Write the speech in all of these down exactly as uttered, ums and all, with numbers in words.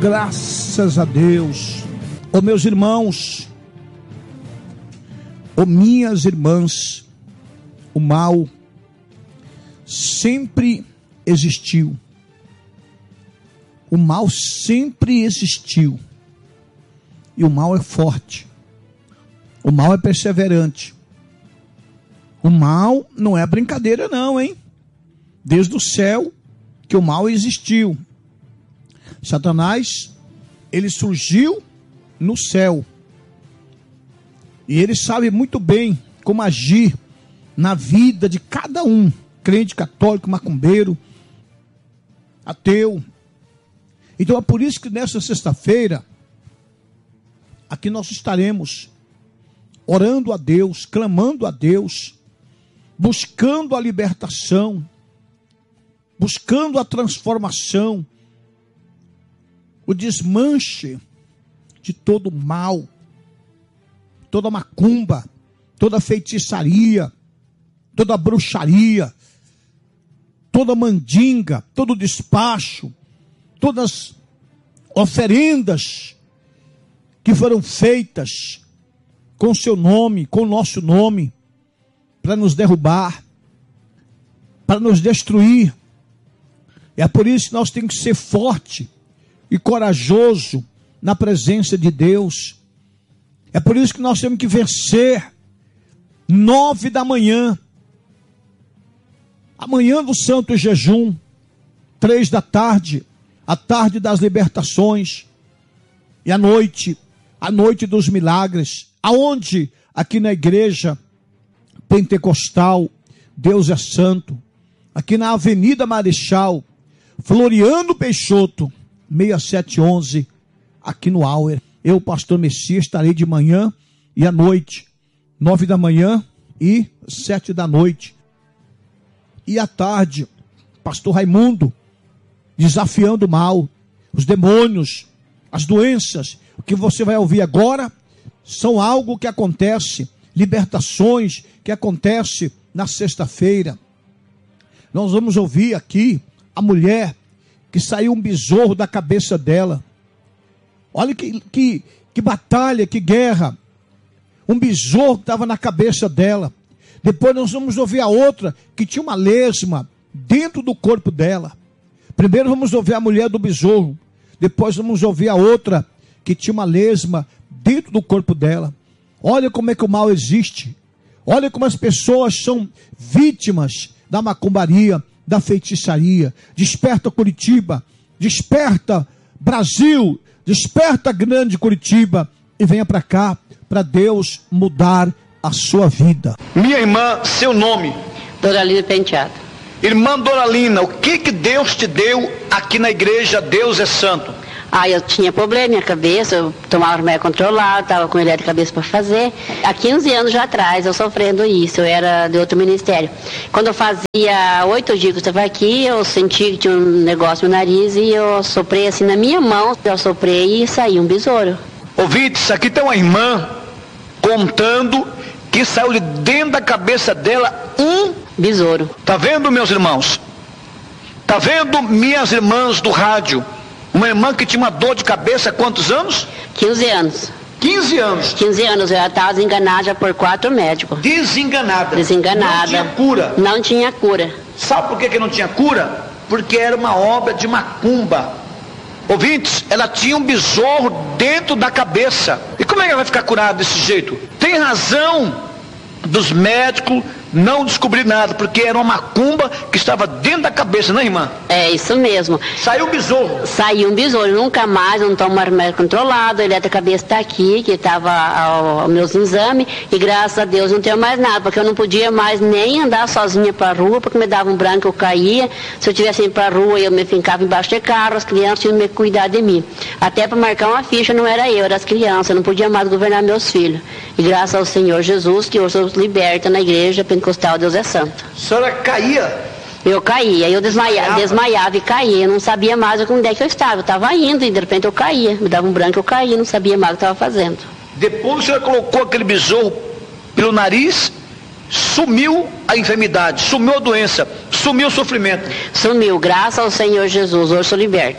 Graças a Deus. Ô meus irmãos, ô minhas irmãs, o mal sempre existiu. O mal sempre existiu. E o mal é forte. O mal é perseverante. O mal não é brincadeira não, hein? Desde o céu que o mal existiu. Satanás, ele surgiu no céu. E ele sabe muito bem como agir na vida de cada um. Crente, católico, macumbeiro, ateu. Então é por isso que nesta sexta-feira, aqui nós estaremos orando a Deus, clamando a Deus, buscando a libertação, buscando a transformação, o desmanche de todo mal, toda macumba, toda feitiçaria, toda bruxaria, toda mandinga, todo despacho, todas oferendas que foram feitas com seu nome, com o nosso nome, para nos derrubar, para nos destruir. É por isso que nós temos que ser forte e corajoso na presença de Deus. É por isso que nós temos que vencer. Nove da manhã, amanhã do santo jejum, três da tarde, a tarde das libertações, e a noite, a noite dos milagres. Aonde? Aqui na igreja pentecostal Deus é Santo, aqui na Avenida Marechal Floriano Peixoto, seis sete um um, aqui no Auer. Eu, pastor Messias, estarei de manhã e à noite, nove da manhã e sete da noite. E à tarde, pastor Raimundo, desafiando o mal, os demônios, as doenças. O que você vai ouvir agora são algo que acontece, libertações que acontece na sexta-feira. Nós vamos ouvir aqui a mulher que saiu um besouro da cabeça dela. Olha que, que, que batalha, que guerra. Um besouro que estava na cabeça dela. Depois nós vamos ouvir a outra que tinha uma lesma dentro do corpo dela. Primeiro vamos ouvir a mulher do besouro. Depois vamos ouvir a outra que tinha uma lesma dentro do corpo dela. Olha como é que o mal existe. Olha como as pessoas são vítimas da macumbaria, da feitiçaria. Desperta Curitiba, desperta Brasil, desperta grande Curitiba e venha para cá, para Deus mudar a sua vida. Minha irmã, seu nome? Doralina Penteado. Irmã Doralina, o que que Deus te deu aqui na igreja Deus é Santo? Ah, eu tinha problema na minha cabeça, eu tomava remédio controlado, estava com ele de cabeça para fazer. Há quinze anos já atrás, eu sofrendo isso, eu era de outro ministério. Quando eu fazia oito dias que eu estava aqui, eu senti que tinha um negócio no nariz e eu soprei assim na minha mão, eu soprei e saiu um besouro. Ouvintes, aqui tem uma irmã contando que saiu de dentro da cabeça dela um besouro. Tá vendo, meus irmãos? Tá vendo, minhas irmãs do rádio? Uma irmã que tinha uma dor de cabeça há quantos anos? quinze anos. quinze anos. quinze anos, eu estava desenganada já por quatro médicos. Desenganada. Desenganada. Não tinha cura. Não tinha cura. Sabe por que, que não tinha cura? Porque era uma obra de macumba. Ouvintes, ela tinha um besouro dentro da cabeça. E como é que ela vai ficar curada desse jeito? Tem razão dos médicos não descobrir nada, porque era uma macumba que estava dentro da cabeça, né, irmã? É isso mesmo. Saiu o besouro. Saiu um besouro, nunca mais, eu não tomo remédio controlado, ele da cabeça está aqui, que estava aos meus exames, e graças a Deus não tenho mais nada, porque eu não podia mais nem andar sozinha para a rua, porque me dava um branco, eu caía. Se eu tivesse ido para a rua, eu me fincava embaixo de carro, as crianças tinham que cuidar de mim. Até para marcar uma ficha não era eu, era as crianças, eu não podia mais governar meus filhos. E graças ao Senhor Jesus, que eu sou liberta na igreja pentecostal Deus é Santo. A senhora caía? Eu caía, eu desmaiava, desmaiava e caía, eu não sabia mais onde é que eu estava, eu estava indo e de repente eu caía, me dava um branco, eu caía, não sabia mais o que eu estava fazendo. Depois a senhora colocou aquele besouro pelo nariz, sumiu a enfermidade, sumiu a doença, sumiu o sofrimento. Sumiu, graças ao Senhor Jesus, hoje sou liberta.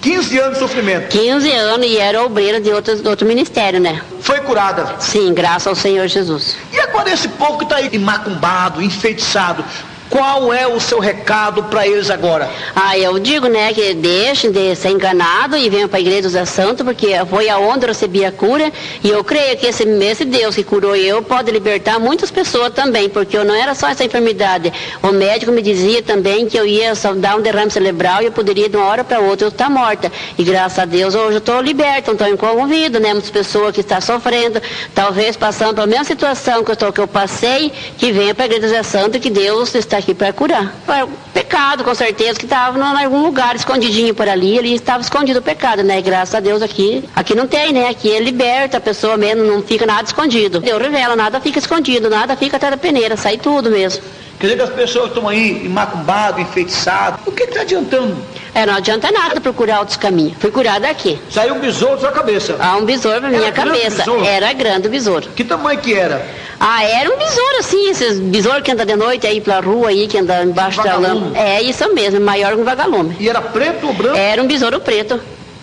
quinze anos de sofrimento. quinze anos e era obreira de outro, de outro ministério, né? Foi curada. Sim, graças ao Senhor Jesus. E agora esse povo que está aí macumbado, enfeitiçado, qual é o seu recado para eles agora? Ah, eu digo, né, que deixem de ser enganado e venham para a igreja do Zé Santo, porque foi aonde eu recebi a cura, e eu creio que esse, esse Deus que curou eu pode libertar muitas pessoas também, porque eu não era só essa enfermidade. O médico me dizia também que eu ia só dar um derrame cerebral e eu poderia de uma hora para outra eu estar morta. E graças a Deus hoje eu estou liberta, não estou inconvida, né, muitas pessoas que estão sofrendo, talvez passando pela mesma situação que eu, tô, que eu passei, que venha para a igreja do Zé Santo, que Deus está aqui para curar. Foi pecado, com certeza, que estava em algum lugar escondidinho por ali, ali estava escondido o pecado, né? E graças a Deus aqui, aqui não tem, né? Aqui é liberta, a pessoa mesmo, não fica nada escondido. Deus revela, nada fica escondido, nada fica até da peneira, sai tudo mesmo. Quer dizer que as pessoas estão aí macumbadas, enfeitiçadas, o que está adiantando? É, não adianta nada procurar outros caminhos. Fui curada aqui. Saiu um besouro da sua cabeça. Ah, um besouro pra minha cabeça. Besouro? Era grande o besouro. Que tamanho que era? Ah, era um besouro assim, esses besouros que andam de noite aí pela rua aí, que anda embaixo da lama. É, isso mesmo, maior que um vagalume. E era preto ou branco? Era um besouro preto.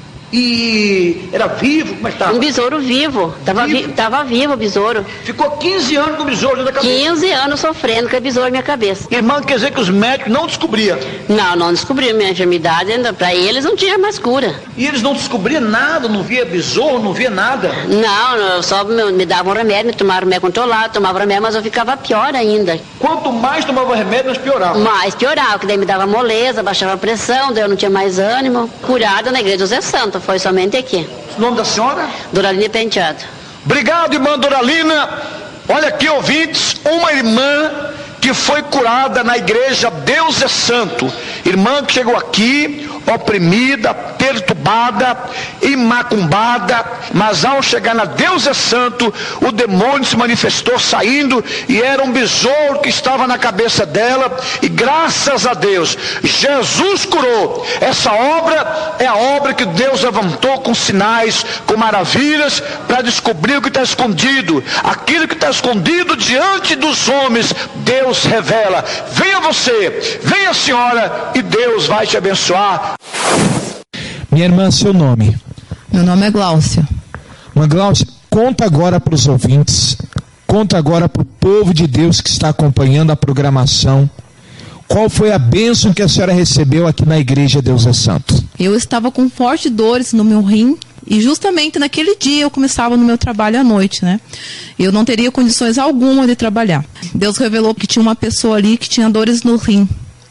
E era vivo? Como é que estava? Um besouro vivo. Tava vivo, vi, tava vivo o besouro. Ficou quinze anos com o besouro na cabeça? quinze anos sofrendo com o besouro na minha cabeça. Irmã, quer dizer que os médicos não descobriam? Não, não descobriam minha enfermidade, ainda para eles não tinha mais cura. E eles não descobriam nada, não via besouro, não via nada? Não, só me, me davam remédio, me tomavam remédio controlado, tomava remédio, mas eu ficava pior ainda. Quanto mais tomava remédio, mais piorava? Mais piorava, que daí me dava moleza, baixava a pressão, daí eu não tinha mais ânimo. Curada na igreja do Zé Santo, foi somente aqui. O nome da senhora? Doralina Penteado. Obrigado, irmã Doralina. Olha aqui, ouvintes, uma irmã que foi curada na igreja Deus é Santo. Irmã que chegou aqui oprimida, perturbada e macumbada, mas ao chegar na Deus é Santo, o demônio se manifestou saindo e era um besouro que estava na cabeça dela, e graças a Deus, Jesus curou. Essa obra é a obra que Deus levantou com sinais, com maravilhas, para descobrir o que está escondido. Aquilo que está escondido diante dos homens, Deus revela. Venha você, venha a senhora, e Deus vai te abençoar. Minha irmã, seu nome? Meu nome é Gláucia. Irmã Gláucia, conta agora para os ouvintes, conta agora para o povo de Deus que está acompanhando a programação, qual foi a bênção que a senhora recebeu aqui na igreja Deus é Santo? Eu estava com fortes dores no meu rim, e justamente naquele dia eu começava no meu trabalho à noite, né? Eu não teria condições alguma de trabalhar. Deus revelou que tinha uma pessoa ali que tinha dores no rim.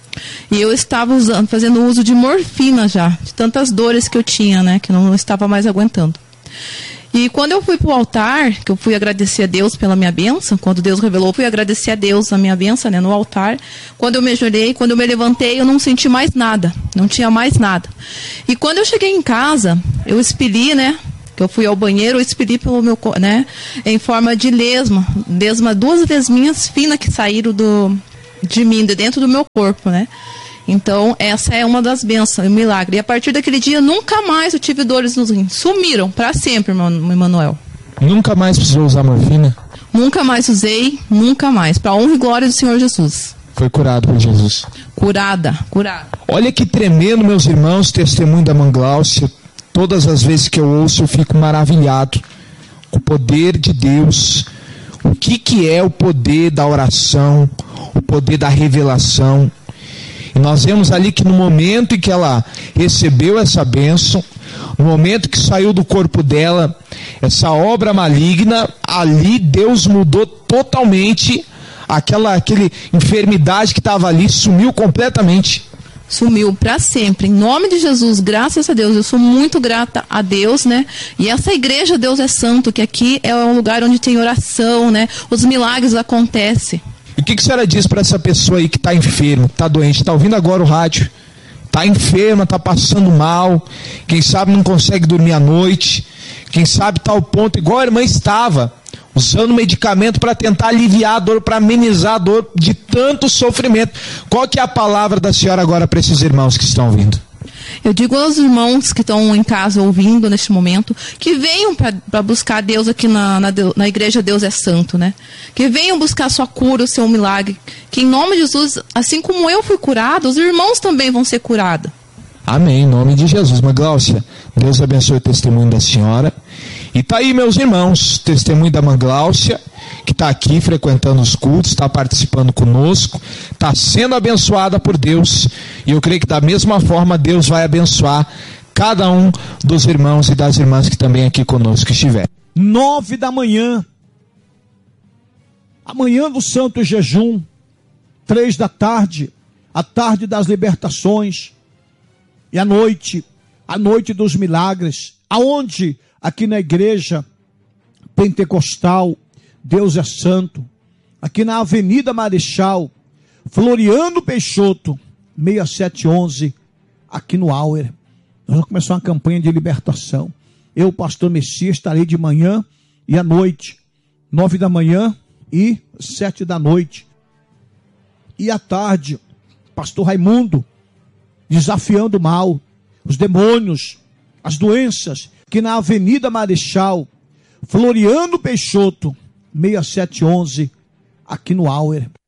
E eu estava usando, fazendo uso de morfina já, de tantas dores que eu tinha, né, que não estava mais aguentando. E quando eu fui para o altar, que eu fui agradecer a Deus pela minha bênção, quando Deus revelou, eu fui agradecer a Deus a minha bênção, né, no altar. Quando eu me ajoelhei, quando eu me levantei, eu não senti mais nada, não tinha mais nada. E quando eu cheguei em casa, eu expeli, né, que eu fui ao banheiro, eu expeli pelo meu, né, em forma de lesma, lesma, duas lesminhas finas que saíram do... de mim, de dentro do meu corpo, né? Então, essa é uma das bênçãos, um milagre. E a partir daquele dia, nunca mais eu tive dores nos rins. Sumiram, para sempre, irmão Emanuel. Nunca mais precisou usar morfina? Nunca mais usei, nunca mais. Para honra e glória do Senhor Jesus. Foi curado por Jesus? Curada, curada. Olha que tremendo, meus irmãos, testemunho da irmã Gláucia. Todas as vezes que eu ouço, eu fico maravilhado com o poder de Deus. O que, que é o poder da oração, o poder da revelação. E nós vemos ali que no momento em que ela recebeu essa bênção, no momento que saiu do corpo dela essa obra maligna, ali Deus mudou totalmente aquela, aquela enfermidade que estava ali, sumiu completamente. Sumiu para sempre, em nome de Jesus, graças a Deus. Eu sou muito grata a Deus, né? E essa igreja Deus é Santo, que aqui é um lugar onde tem oração, né? Os milagres acontecem. E o que, que a senhora diz para essa pessoa aí que está enferma, está doente, está ouvindo agora o rádio, está enferma, está passando mal, quem sabe não consegue dormir à noite, quem sabe está ao ponto, igual a irmã estava, usando medicamento para tentar aliviar a dor, para amenizar a dor de tanto sofrimento. Qual que é a palavra da senhora agora para esses irmãos que estão ouvindo? Eu digo aos irmãos que estão em casa ouvindo neste momento, que venham para buscar Deus aqui na, na, na igreja Deus é Santo, né? Que venham buscar a sua cura, o seu milagre. Que em nome de Jesus, assim como eu fui curado, os irmãos também vão ser curados. Amém, em nome de Jesus. Mas Gláucia, Deus abençoe o testemunho da senhora. E tá aí, meus irmãos, testemunho da irmã Gláucia, que está aqui frequentando os cultos, está participando conosco, está sendo abençoada por Deus, e eu creio que da mesma forma Deus vai abençoar cada um dos irmãos e das irmãs que também aqui conosco estiver. Nove da manhã, amanhã do Santo Jejum, três da tarde, a tarde das libertações, e à noite, a noite dos milagres, aonde? Aqui na igreja pentecostal, Deus é Santo, aqui na Avenida Marechal, Floriano Peixoto, seis sete um um, aqui no Auer. Nós vamos começar uma campanha de libertação. Eu, pastor Messias, estarei de manhã e à noite, nove da manhã e sete da noite. E à tarde, pastor Raimundo, desafiando o mal, os demônios, as doenças, que na Avenida Marechal, Floriano Peixoto, seis sete um um, aqui no Auer.